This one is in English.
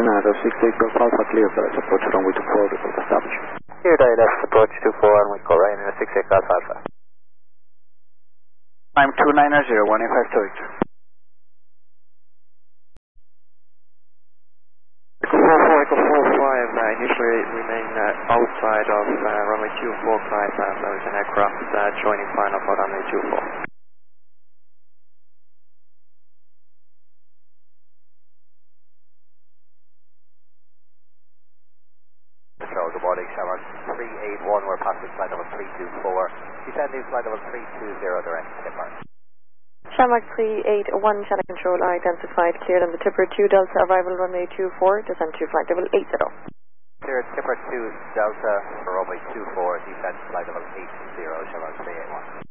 Delta 68 Golf Alpha clear for approach runway 24 report established. Clear direct approach 24 runway call Ryanair 68 Golf Alpha. I'm 290, 185 Echo 45, initially remain outside of runway 245, there is an aircraft joining final for runway 24. Control, good morning, Shamrock 381, we're passing flight level 324. Descending flight level 320, direct tipper. Shamrock 381, channel control identified, cleared on the tipper 2 Delta, arrival runway 24, descend to flight level 80. Cleared tipper 2 Delta for runway 24, descend flight level 80, Shamrock 381.